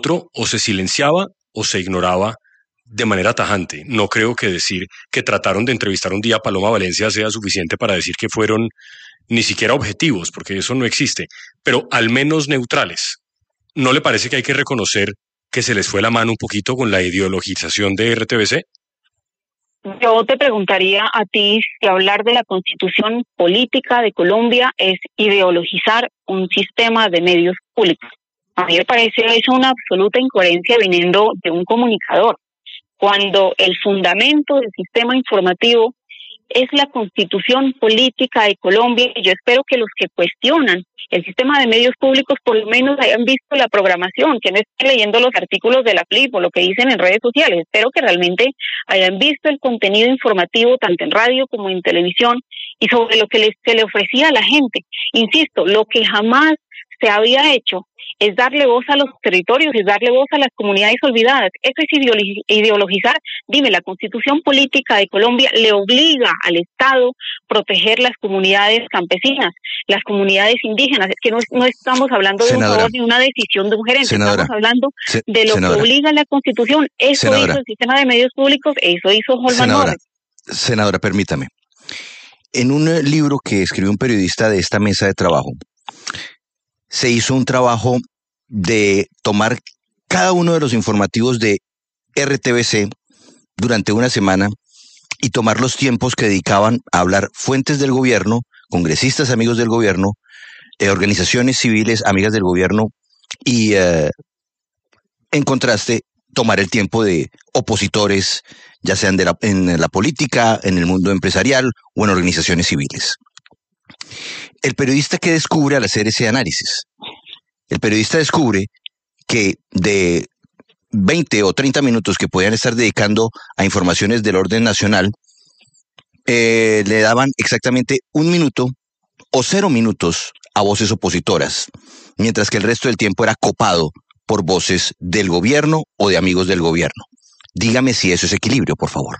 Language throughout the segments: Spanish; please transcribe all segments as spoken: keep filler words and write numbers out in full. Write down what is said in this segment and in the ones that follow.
otro o se silenciaba o se ignoraba de manera tajante. No creo que decir que trataron de entrevistar un día a Paloma Valencia sea suficiente para decir que fueron ni siquiera objetivos, porque eso no existe, pero al menos neutrales. ¿No le parece que hay que reconocer que se les fue la mano un poquito con la ideologización de R T V C? Yo te preguntaría a ti si hablar de la Constitución política de Colombia es ideologizar un sistema de medios públicos. A mí me parece eso una absoluta incoherencia viniendo de un comunicador, cuando el fundamento del sistema informativo es la Constitución política de Colombia. Y yo espero que los que cuestionan el sistema de medios públicos por lo menos hayan visto la programación, que no estén leyendo los artículos de la F L I P o lo que dicen en redes sociales. Espero que realmente hayan visto el contenido informativo tanto en radio como en televisión y sobre lo que les, se le ofrecía a la gente. Insisto, lo que jamás se había hecho es darle voz a los territorios, es darle voz a las comunidades olvidadas. Eso es ideologizar. Dime, la Constitución política de Colombia le obliga al Estado a proteger las comunidades campesinas, las comunidades indígenas. Es que no, no estamos hablando de senadora, un favor ni una decisión de un gerente, senadora, estamos hablando se, de lo senadora, que obliga la Constitución. Eso senadora, hizo el sistema de medios públicos, eso hizo Holman Morris. Senadora, permítame. En un libro que escribió un periodista de esta mesa de trabajo, se hizo un trabajo de tomar cada uno de los informativos de R T V C durante una semana y tomar los tiempos que dedicaban a hablar fuentes del gobierno, congresistas amigos del gobierno, eh, organizaciones civiles amigas del gobierno y eh, en contraste tomar el tiempo de opositores, ya sean de la, en la política, en el mundo empresarial o en organizaciones civiles. El periodista que descubre al hacer ese análisis, el periodista descubre que de veinte o treinta minutos que podían estar dedicando a informaciones del orden nacional, eh, le daban exactamente un minuto o cero minutos a voces opositoras, mientras que el resto del tiempo era copado por voces del gobierno o de amigos del gobierno. Dígame si eso es equilibrio, por favor.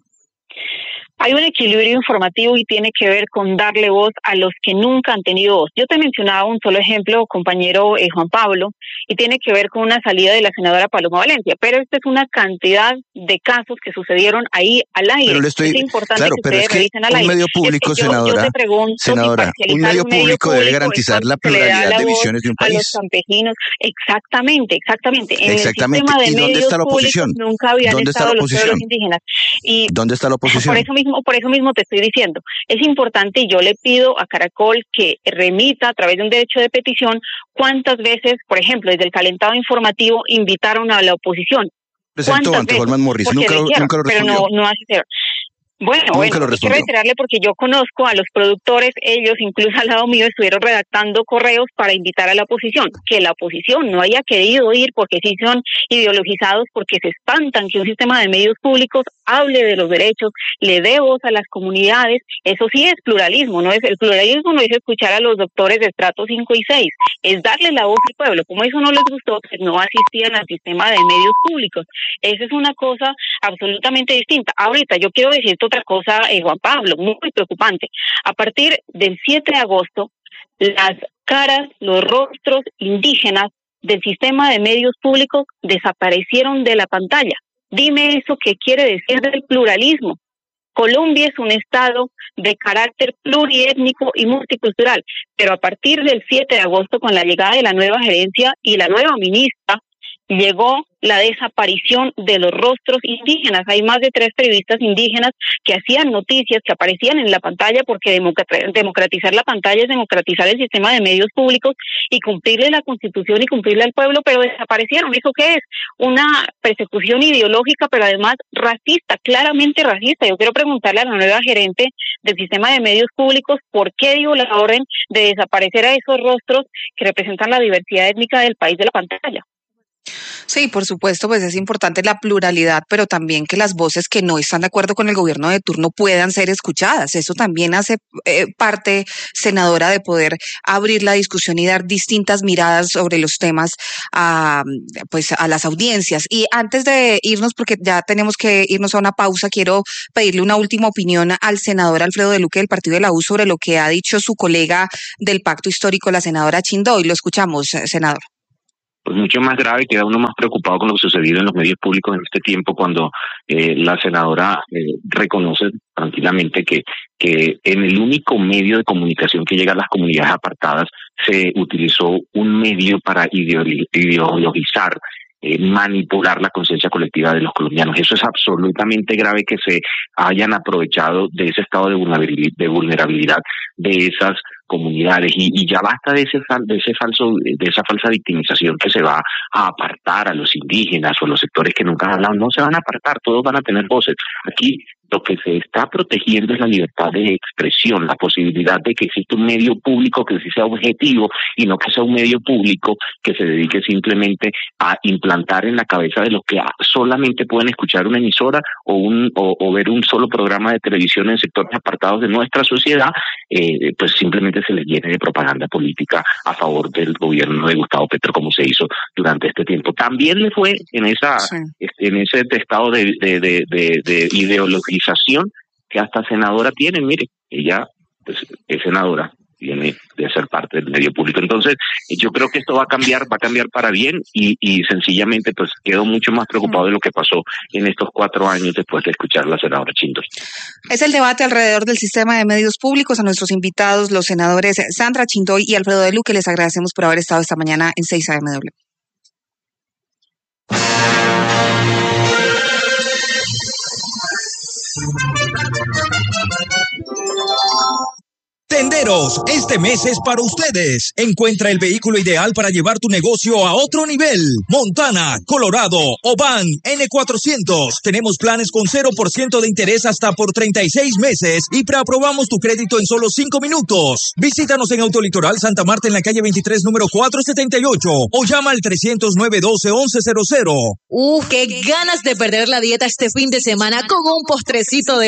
Hay un equilibrio informativo y tiene que ver con darle voz a los que nunca han tenido voz. Yo te mencionaba un solo ejemplo, compañero eh, Juan Pablo, y tiene que ver con una salida de la senadora Paloma Valencia, pero esta es una cantidad de casos que sucedieron ahí al aire. Pero le estoy, es importante claro, que pero ustedes es que revisen al un aire. medio público, es que yo, senadora, yo te pregunto, senadora, si un medio un público medio debe garantizar la pluralidad de visiones de un país. A los campesinos, exactamente, exactamente. En exactamente. el sistema de ¿Y dónde medios está la oposición? Nunca habían ¿Dónde estado está la los pueblos oposición? indígenas. Y ¿Dónde está la oposición? Por eso mismo, por eso mismo te estoy diciendo, es importante y yo le pido a Caracol que remita a través de un derecho de petición cuántas veces, por ejemplo, desde el calentado informativo invitaron a la oposición. Presentó ante Holman Morris, nunca, dijeron, nunca lo respondió. Pero no, no hace Bueno, Nunca bueno, lo respondió. quiero reiterarle porque yo conozco a los productores, ellos incluso al lado mío estuvieron redactando correos para invitar a la oposición. Que la oposición no haya querido ir porque sí son ideologizados, porque se espantan que un sistema de medios públicos hable de los derechos, le dé voz a las comunidades. Eso sí es pluralismo, no es el pluralismo no es escuchar a los doctores de estrato cinco y seis, es darle la voz al pueblo. Como eso no les gustó, pues no asistían al sistema de medios públicos. Esa es una cosa absolutamente distinta. Ahorita yo quiero decirte otra cosa, eh, Juan Pablo, muy preocupante. A partir del siete de agosto, las caras, los rostros indígenas del sistema de medios públicos desaparecieron de la pantalla. Dime eso qué quiere decir del pluralismo. Colombia es un estado de carácter pluriétnico y multicultural, pero a partir del siete de agosto, con la llegada de la nueva gerencia y la nueva ministra, llegó la desaparición de los rostros indígenas. Hay más de tres periodistas indígenas que hacían noticias, que aparecían en la pantalla, porque democratizar la pantalla es democratizar el sistema de medios públicos y cumplirle la Constitución y cumplirle al pueblo, pero desaparecieron. ¿Eso qué es? Una persecución ideológica, pero además racista, claramente racista. Yo quiero preguntarle a la nueva gerente del sistema de medios públicos por qué dio la orden de desaparecer a esos rostros que representan la diversidad étnica del país de la pantalla. Sí, por supuesto, pues es importante la pluralidad, pero también que las voces que no están de acuerdo con el gobierno de turno puedan ser escuchadas. Eso también hace eh, parte, senadora, de poder abrir la discusión y dar distintas miradas sobre los temas a, pues, a las audiencias. Y antes de irnos, porque ya tenemos que irnos a una pausa, quiero pedirle una última opinión al senador Alfredo de Luque del Partido de la U sobre lo que ha dicho su colega del Pacto Histórico, la senadora Chindoy. Lo escuchamos, senador. Pues mucho más grave, queda uno más preocupado con lo que ha sucedido en los medios públicos en este tiempo, cuando eh, la senadora eh, reconoce tranquilamente que, que en el único medio de comunicación que llega a las comunidades apartadas se utilizó un medio para ideologizar, eh, manipular la conciencia colectiva de los colombianos. Eso es absolutamente grave, que se hayan aprovechado de ese estado de vulnerabilidad, de, vulnerabilidad de esas comunidades, y, y ya basta de ese de ese falso de esa falsa victimización que se va a apartar a los indígenas o a los sectores que nunca han hablado. No se van a apartar, todos van a tener voces. Aquí lo que se está protegiendo es la libertad de expresión, la posibilidad de que exista un medio público que sí sea objetivo, y no que sea un medio público que se dedique simplemente a implantar en la cabeza de los que solamente pueden escuchar una emisora o un o, o ver un solo programa de televisión en sectores apartados de nuestra sociedad, eh, pues simplemente se les llene de propaganda política a favor del gobierno de Gustavo Petro, como se hizo durante este tiempo. También le fue en esa sí. en ese estado de, de, de, de, de ideologización que hasta senadora tiene. Mire, ella pues, es senadora, viene de ser parte del medio público. Entonces, yo creo que esto va a cambiar, va a cambiar para bien, y, y sencillamente pues quedo mucho más preocupado de lo que pasó en estos cuatro años después de escuchar a la senadora Chindoy. Es el debate alrededor del sistema de medios públicos. A nuestros invitados, los senadores Sandra Chindoy y Alfredo de Luque, les agradecemos por haber estado esta mañana en seis A M W. Tenderos, este mes es para ustedes. Encuentra el vehículo ideal para llevar tu negocio a otro nivel. Montana, Colorado o Van N cuatrocientos. Tenemos planes con cero por ciento de interés hasta por treinta y seis meses y preaprobamos tu crédito en solo cinco minutos. Visítanos en Autolitoral Santa Marta en la calle veintitrés, número cuatrocientos setenta y ocho, o llama al trescientos nueve, doce, once cero cero. Uh, qué ganas de perder la dieta este fin de semana con un postrecito de